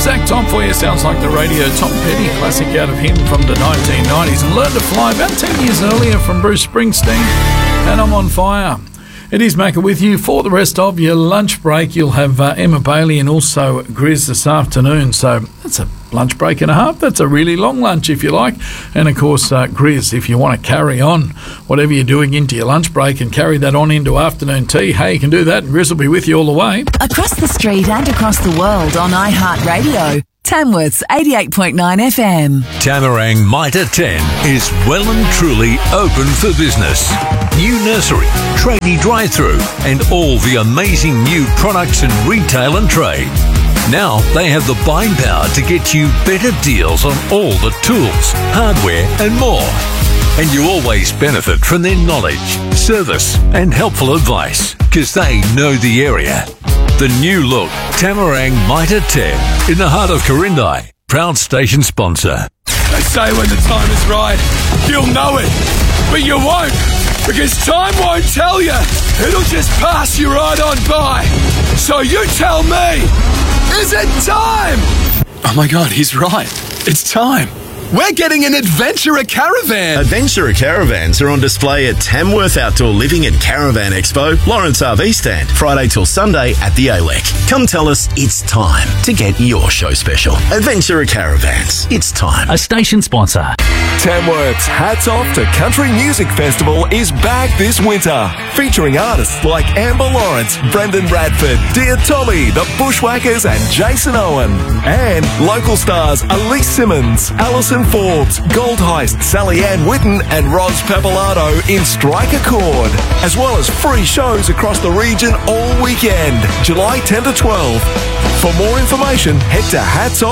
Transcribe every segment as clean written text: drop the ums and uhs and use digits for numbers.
Zach Tom for you. Sounds like the radio. Tom Petty, classic out of him from the 1990s. And Learn to Fly about 10 years earlier from Bruce Springsteen. And I'm on fire. It is Macca with you for the rest of your lunch break. You'll have Emma Bailey and also Grizz this afternoon. So that's a lunch break and a half. That's a really long lunch if you like. And of course, Grizz, if you want to carry on whatever you're doing into your lunch break and carry that on into afternoon tea, hey, you can do that and Grizz will be with you all the way. Across the street and across the world on iHeartRadio. Tamworth's 88.9 FM. Tamarang Mitre 10 is well and truly open for business. New nursery, tradie drive-through, and all the amazing new products in retail and trade. Now they have the buying power to get you better deals on all the tools, hardware, and more. And you always benefit from their knowledge, service, and helpful advice, because they know the area. The new look Tamarang Mitre 10 in the heart of Corindai. Proud station sponsor. They say when the time is right, you'll know it. But you won't, because time won't tell you. It'll just pass you right on by. So you tell me, is it time? Oh my God, he's right. It's time. We're getting an Adventurer Caravan. Adventurer Caravans are on display at Tamworth Outdoor Living and Caravan Expo, Lawrence RV Stand, Friday till Sunday at the ALEC. Come tell us it's time to get your show special. Adventurer Caravans, it's time. A station sponsor. Tamworth's Hats Off to Country Music Festival is back this winter, featuring artists like Amber Lawrence, Brendan Bradford, Dear Tommy, The Bushwhackers and Jason Owen. And local stars Elise Simmons, Alison Forbes, Gold Heist, Sally Ann Witten and Roz Papalato in Strike a Chord, as well as free shows across the region all weekend, July 10 to 12. For more information, head to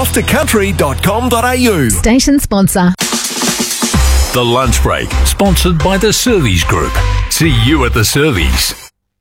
hatsofftocountry.com.au. Station sponsor. The Lunch Break, sponsored by the Servies Group. See you at the Servies.